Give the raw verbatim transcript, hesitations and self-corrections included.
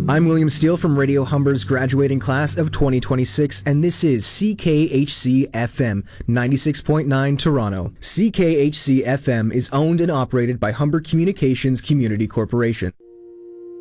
I'm William Steele from Radio Humber's graduating class of twenty twenty-six, and this is C K H C F M ninety-six point nine Toronto. C K H C F M is owned and operated by Humber Communications Community Corporation.